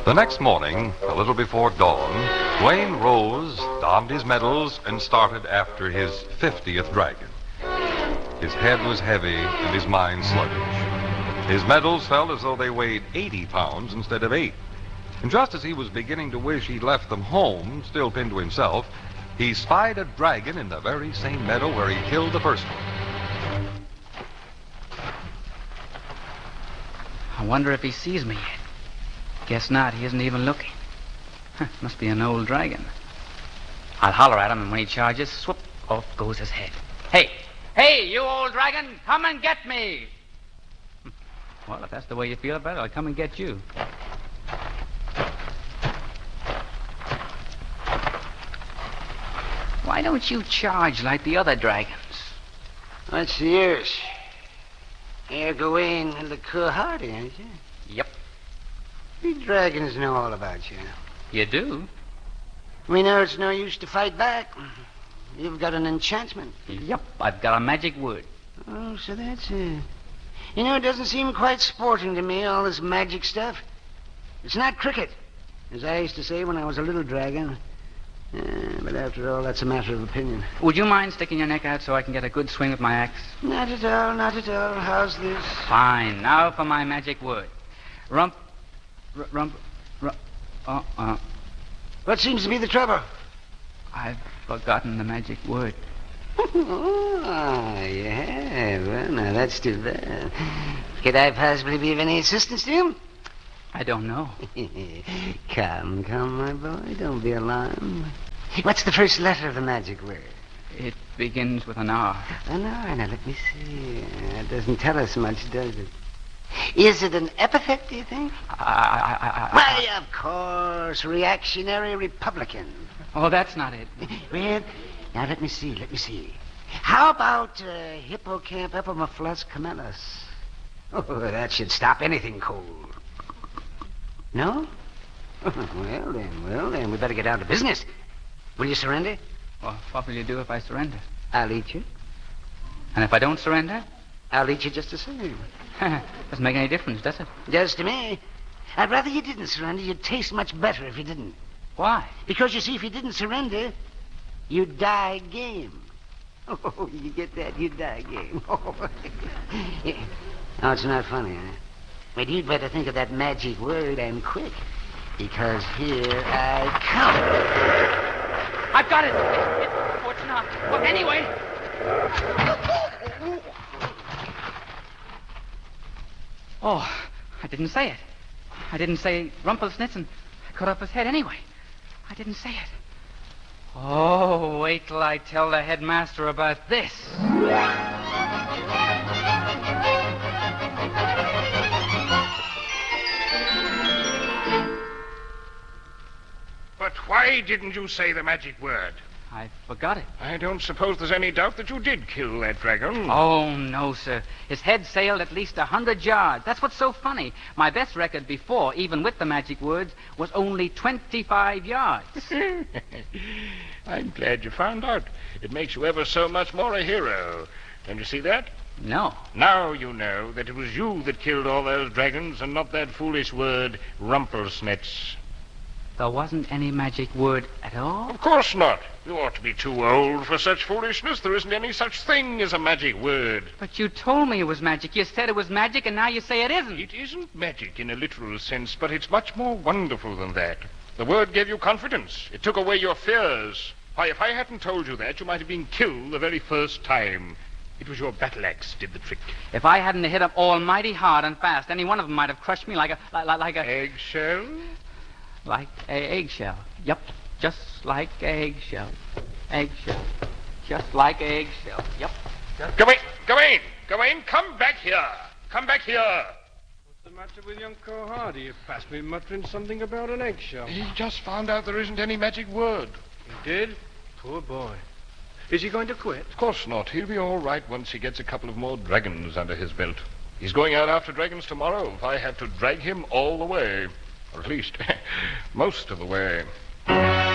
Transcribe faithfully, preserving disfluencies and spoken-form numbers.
The next morning, a little before dawn, Dwayne rose, donned his medals, and started after his fiftieth dragon. His head was heavy and his mind sluggish. His medals felt as though they weighed eighty pounds instead of eight. And just as he was beginning to wish he'd left them home, still pinned to himself, he spied a dragon in the very same meadow where he killed the first one. I wonder if he sees me yet. Guess not. He isn't even looking. Huh, must be an old dragon. I'll holler at him, and when he charges, swoop, off goes his head. Hey! Hey, you old dragon! Come and get me! Well, if that's the way you feel about it, I'll come and get you. Why don't you charge like the other dragons? What's the use? You're Gawain and the Cool-Hardy, aren't you? Yep. We dragons know all about you. You do? We know it's no use to fight back. You've got an enchantment. Yep, I've got a magic word. Oh, so that's it. You know, it doesn't seem quite sporting to me, all this magic stuff. It's not cricket, as I used to say when I was a little dragon. Uh, but after all, that's a matter of opinion. Would you mind sticking your neck out so I can get a good swing with my axe? Not at all, not at all. How's this? Fine. Now for my magic word. Rump... R- rump... Rump... Uh, uh. What seems to be the trouble? I've forgotten the magic word. Oh, you have. Well, now, that's too bad. Could I possibly be of any assistance to you? I don't know. Come, come, my boy. Don't be alarmed. What's the first letter of the magic word? It begins with an R. An R. Now, let me see. It doesn't tell us much, does it? Is it an epithet, do you think? I, I, I, I, Why, of course. Reactionary Republican. Oh, that's not it. Well, now, let me see, let me see. How about uh, Hippocamp epimufflus camelus? Oh, that should stop anything cold. No? Well, then, well, then, we better get down to business. Will you surrender? Well, what will you do if I surrender? I'll eat you. And if I don't surrender? I'll eat you just the same. Doesn't make any difference, does it? Just to me. I'd rather you didn't surrender. You'd taste much better if you didn't. Why? Because, you see, if you didn't surrender, you'd die game. Oh, you get that? You'd die game. Oh, yeah. Oh, it's not funny, huh? But you'd better think of that magic word and quick. Because here I come. I've got it. It, it oh, it's not. Well, anyway. Oh, I didn't say it. I didn't say Rumpelstiltskin. I cut off his head anyway. I didn't say it. Oh, wait till I tell the headmaster about this. But why didn't you say the magic word? I forgot it. I don't suppose there's any doubt that you did kill that dragon. Oh, no, sir. His head sailed at least a hundred yards. That's what's so funny. My best record before, even with the magic words, was only twenty-five yards. I'm glad you found out. It makes you ever so much more a hero. Don't you see that? No. Now you know that it was you that killed all those dragons and not that foolish word, Rumpelsnitz. There wasn't any magic word at all? Of course not. You ought to be too old for such foolishness. There isn't any such thing as a magic word. But you told me it was magic. You said it was magic, and now you say it isn't. It isn't magic in a literal sense, but it's much more wonderful than that. The word gave you confidence. It took away your fears. Why, if I hadn't told you that, you might have been killed the very first time. It was your battle axe did the trick. If I hadn't hit them almighty hard and fast, any one of them might have crushed me like a... like, like a... Eggshell? Like a eggshell. Yep, just like a eggshell. Eggshell. Just like a eggshell. Yep. Just... Gawain! Gawain! Gawain, come back here! Come back here! What's the matter with young Cool-Hardy? You passed me muttering something about an eggshell. He just found out there isn't any magic word. He did? Poor boy. Is he going to quit? Of course not. He'll be all right once he gets a couple of more dragons under his belt. He's going out after dragons tomorrow if I have to drag him all the way. Or at least, most of the way.